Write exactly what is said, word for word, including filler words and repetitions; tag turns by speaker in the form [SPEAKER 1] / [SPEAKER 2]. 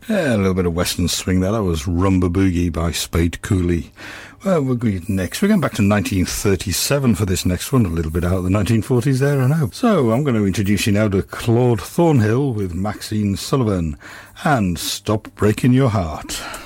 [SPEAKER 1] Yeah, a little bit of Western swing there. That was Rumba Boogie by Spade Cooley. Well, we're going next. We're going back to nineteen thirty-seven for this next one. A little bit out of the nineteen forties there, I know. So I'm going to introduce you now to Claude Thornhill with Maxine Sullivan and Stop Breaking Your Heart.